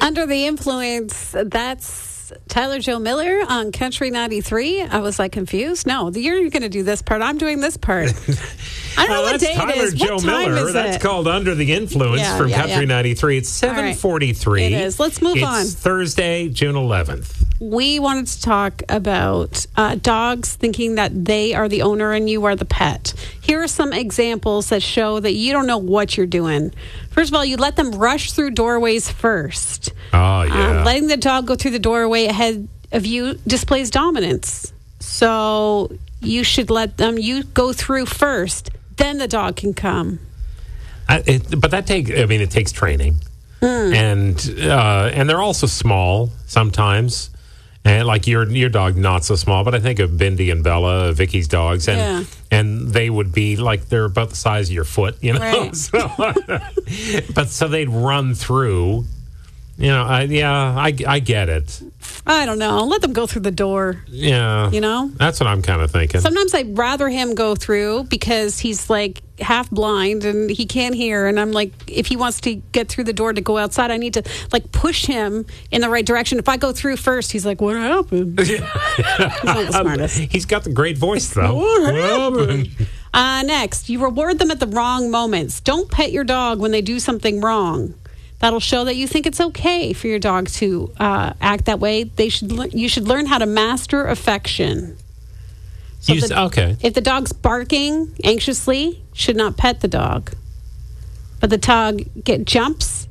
Under the Influence, that's Tyler Joe Miller on Country 93. I was confused. No, you're going to do this part. I'm doing this part. I don't know what day Tyler it is. Joe What time Miller. is That's it? called Under the Influence from Country 93. It's 7:43. Right. It is. Let's move on. It's Thursday, June 11th. We wanted to talk about dogs thinking that they are the owner and you are the pet. Here are some examples that show that you don't know what you're doing. First of all, you let them rush through doorways first. Oh, yeah. Letting the dog go through the doorway ahead of you displays dominance. So you should let them, you go through first, then the dog can come. But it takes training. And they're also small sometimes. And like your dog, not so small, but I think of Bindi and Bella, Vicky's dogs, and they would be they're about the size of your foot, Right. So they'd run through. I get it. I don't know. Let them go through the door. Yeah. That's what I'm kind of thinking. Sometimes I'd rather him go through because he's half blind and he can't hear. And I'm if he wants to get through the door to go outside, I need to push him in the right direction. If I go through first, he's like, what happened? He's not the smartest. He's got the great voice, though. What happened? Next, you reward them at the wrong moments. Don't pet your dog when they do something wrong. That'll show that you think it's okay for your dog to act that way. You should learn how to master affection. So if the dog's barking anxiously, should not pet the dog. But the dog jumps,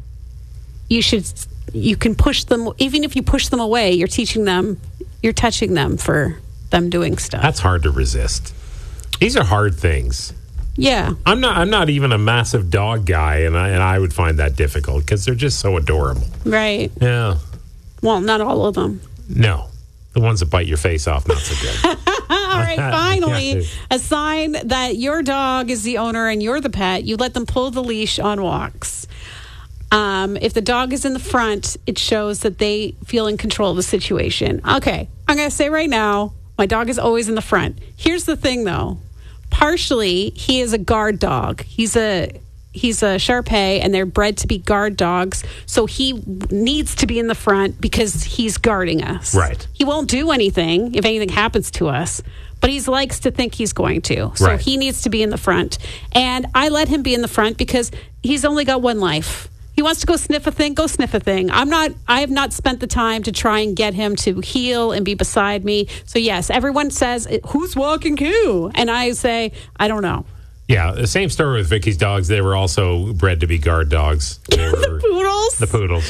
you can push them. Even if you push them away, you're touching them for them doing stuff. That's hard to resist. These are hard things. Yeah. I'm not even a massive dog guy, and I would find that difficult because they're just so adorable. Right. Yeah. Well, not all of them. No. The ones that bite your face off, not so good. All right, finally, a sign that your dog is the owner and you're the pet, you let them pull the leash on walks. If the dog is in the front, it shows that they feel in control of the situation. Okay, I'm going to say right now, my dog is always in the front. Here's the thing, though. Partially, he is a guard dog. He's a Shar-Pei, and they're bred to be guard dogs. So he needs to be in the front because he's guarding us. Right. He won't do anything if anything happens to us, but he likes to think he's going to. So he needs to be in the front. And I let him be in the front because he's only got one life. He wants to go sniff a thing, go sniff a thing. I have not spent the time to try and get him to heel and be beside me. So yes, everyone says, who's walking who? And I say, I don't know. Yeah, the same story with Vicky's dogs. They were also bred to be guard dogs. They were the poodles? The poodles.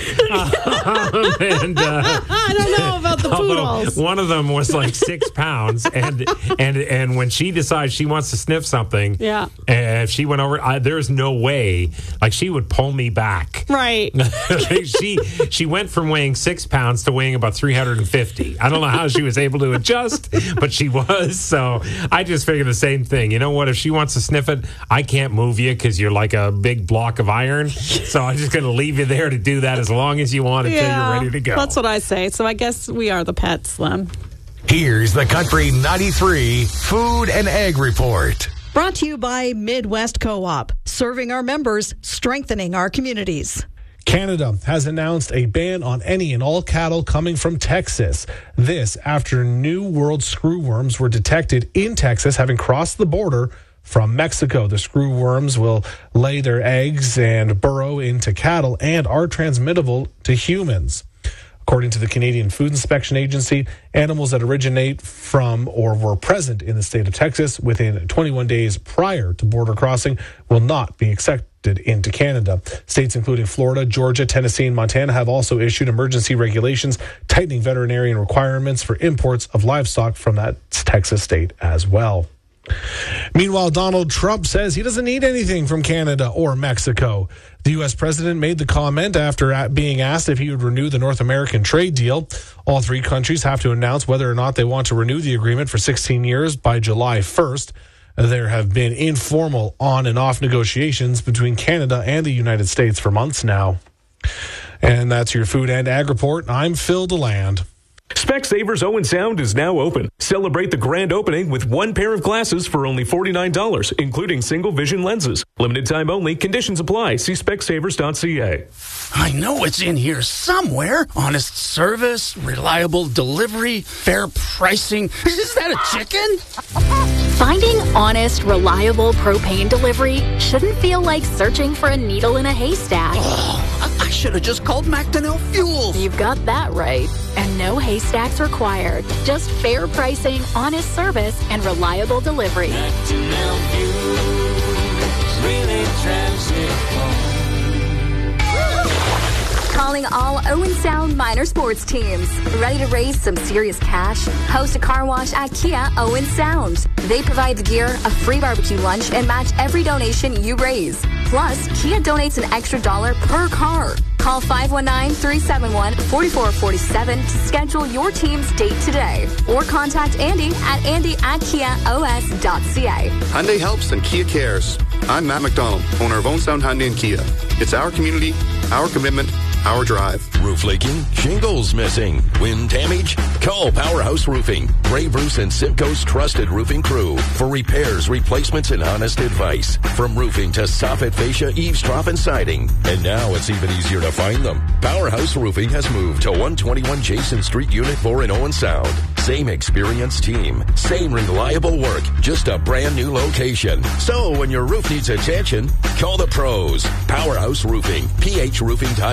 I don't know about the poodles. One of them was 6 pounds, and when she decides she wants to sniff something, if she went over, there's no way. She would pull me back. Right. She went from weighing 6 pounds to weighing about 350. I don't know how she was able to adjust, but she was. So I just figured the same thing. You know what? If she wants to sniff it, I can't move you because you're like a big block of iron. So I'm just going to leave you there to do that as long as you want until you're ready to go. That's what I say. So I guess we are the pets, Slim. Here's the Country 93 Food and Ag Report. Brought to you by Midwest Co-op, serving our members, strengthening our communities. Canada has announced a ban on any and all cattle coming from Texas. This after New World screwworms were detected in Texas, having crossed the border from Mexico. The screwworms will lay their eggs and burrow into cattle and are transmittable to humans. According to the Canadian Food Inspection Agency, animals that originate from or were present in the state of Texas within 21 days prior to border crossing will not be accepted into Canada. States including Florida, Georgia, Tennessee, and Montana have also issued emergency regulations tightening veterinarian requirements for imports of livestock from that Texas state as well. Meanwhile, Donald Trump says he doesn't need anything from Canada or Mexico. The U.S. president made the comment after being asked if he would renew the North American trade deal. All three countries have to announce whether or not they want to renew the agreement for 16 years by July 1st. There have been informal on and off negotiations between Canada and the United States for months now. And that's your Food and Ag Report. I'm Phil DeLand. Specsavers Owen Sound is now open. Celebrate the grand opening with one pair of glasses for only $49, including single vision lenses. Limited time only. Conditions apply. See specsavers.ca. I know it's in here somewhere. Honest service, reliable delivery, fair pricing. Is that a chicken? Finding honest, reliable propane delivery shouldn't feel like searching for a needle in a haystack. I should have just called McDonnell Fuels. You've got that right. And no haystacks required. Just fair pricing, honest service, and reliable delivery. McDonnell Fuels really drives it home. Calling all Owen Sound minor sports teams. Ready to raise some serious cash? Host a car wash at Kia Owen Sound. They provide the gear, a free barbecue lunch, and match every donation you raise. Plus, Kia donates an extra $1 per car. Call 519-371-4447 to schedule your team's date today. Or contact Andy at andy@kiaos.ca. Hyundai helps and Kia cares. I'm Matt McDonald, owner of Owen Sound Hyundai and Kia. It's our community, our commitment, our drive. Roof leaking, shingles missing, wind damage? Call Powerhouse Roofing, Ray Bruce and Simcoe's trusted roofing crew for repairs, replacements, and honest advice. From roofing to soffit, fascia, eaves, trough, and siding. And now it's even easier to find them. Powerhouse Roofing has moved to 121 Jason Street, Unit 4 in Owen Sound. Same experienced team, same reliable work, just a brand new location. So when your roof needs attention, call the pros. Powerhouse Roofing, phroofing.com.